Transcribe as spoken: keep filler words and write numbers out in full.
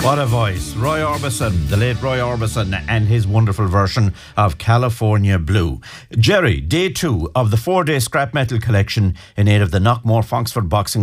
What a voice. Roy Orbison, the late Roy Orbison, and his wonderful version of California Blue. Jerry, day two of the four-day scrap metal collection in aid of the Knockmore Foxford Boxing